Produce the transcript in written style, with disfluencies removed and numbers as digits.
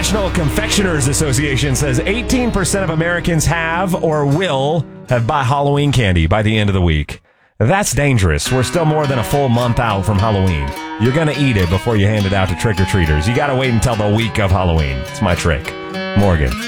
National Confectioners Association says 18% of Americans have or will have bought Halloween candy by the end of the week. That's dangerous. We're still more than a full month out from Halloween. You're going to eat it before you hand it out to trick-or-treaters. You got to wait until the week of Halloween. It's my trick. Morgan.